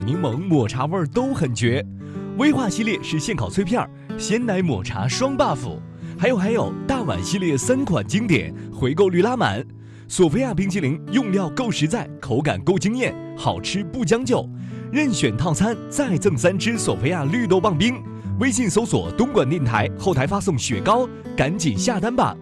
柠檬、抹茶味儿都很绝。威化系列是现烤脆片，鲜奶抹茶双 buff， 还有大碗系列3款经典，回购率拉满。索菲亚冰淇淋用料够实在，口感够惊艳，好吃不将就。任选套餐再赠3支索菲亚绿豆棒冰。微信搜索东莞电台，后台发送雪糕，赶紧下单吧。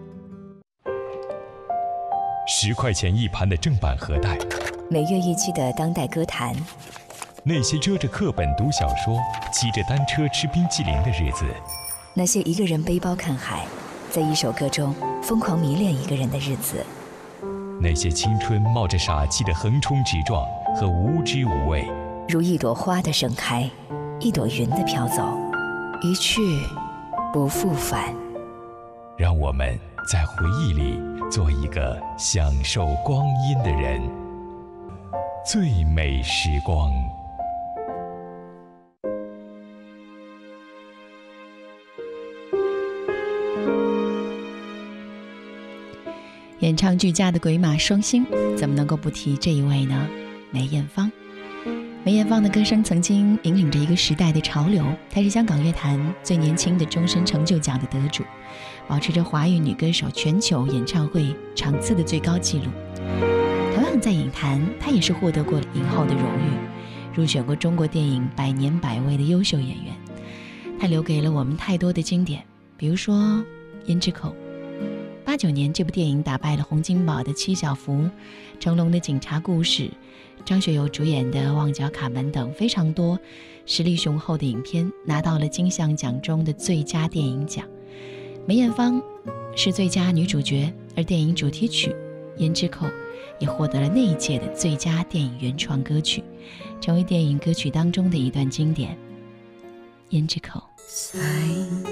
10块钱一盘的正版盒带， 每月一期的当代歌坛， 那些遮着课本读小说、骑着单车吃冰淇淋的日子， 那些一个人背包看海，在一首歌中疯狂迷恋一个人的日子， 那些青春冒着傻气的横冲直撞和无知无畏， 如一朵花的盛开，一朵云的飘走，一去不复返。 让我们在回忆里做一个享受光阴的人。最美时光。 演唱俱佳的鬼马双星，怎么能够不提这一位呢？梅艳芳。梅艳芳的歌声曾经引领着一个时代的潮流，她是香港乐坛最年轻的终身成就奖的得主，保持着华语女歌手全球演唱会场次的最高纪录。同样在影坛，她也是获得过影后的荣誉，入选过中国电影100年100位的优秀演员。她留给了我们太多的经典，比如说《胭脂扣》。89年，这部电影打败了洪金宝的《七小福》，成龙的《警察故事》，张学友主演的《旺角卡门》等非常多实力雄厚的影片，拿到了金像奖中的最佳电影奖。梅艳芳是最佳女主角，而电影主题曲《胭脂扣》也获得了那一届的最佳电影原创歌曲，成为电影歌曲当中的一段经典。胭脂扣。 在